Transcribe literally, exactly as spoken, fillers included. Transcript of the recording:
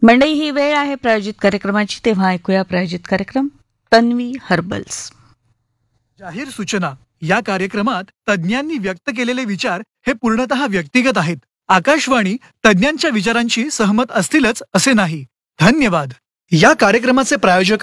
मंडई ही वेळ आहे प्रायोजित कार्यक्रमाची, तेव्हा ऐकूया प्रायोजित कार्यक्रम तन्वी हर्बल्स. जाहीर सूचना. या कार्यक्रमात तज्ज्ञांनी व्यक्त केलेले विचार हे पूर्णतः व्यक्तिगत आहेत. आकाशवाणी तज्ज्ञांच्या विचारांची सहमत असतीलच असे नाही. धन्यवाद. या कार्यक्रमाचे प्रायोजक